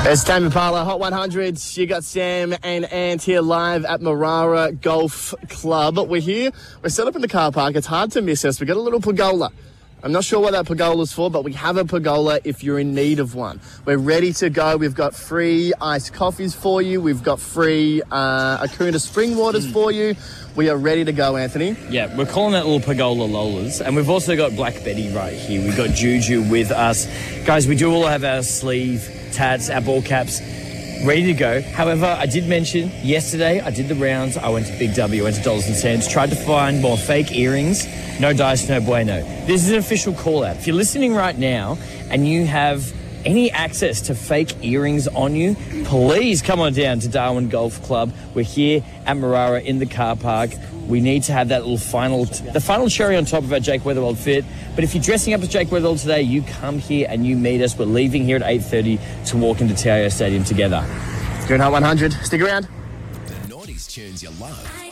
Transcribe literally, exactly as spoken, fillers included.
It's Tame Impala, Hot one hundred. You got Sam and Ant here live at Marara Golf Club. We're here. We're set up in the car park. It's hard to miss us. We've got a little pergola. I'm not sure what that pergola's for, but we have a pergola if you're in need of one. We're ready to go. We've got free iced coffees for you. We've got free uh, Akuna spring waters mm. for you. We are ready to go, Anthony. Yeah, we're calling that little pergola Lolas. And we've also got Black Betty right here. We've got Juju with us. Guys, we do all have our sleeve tats, our ball caps, ready to go. However, I did mention yesterday I did the rounds. I went to Big W, went to Dollars and Cents, tried to find more fake earrings. No dice, no bueno. This is an official call out. If you're listening right now and you have any access to fake earrings on you, please come on down to Darwin Golf Club. We're here at Marara in the car park. We need to have that little final, t- the final cherry on top of our Jake Weatherwell fit. But if you're dressing up as Jake Weatherwell today, you come here and you meet us. We're leaving here at eight thirty to walk into T I O Stadium together. Doing Hot one hundred. Stick around. The nineties tunes you love.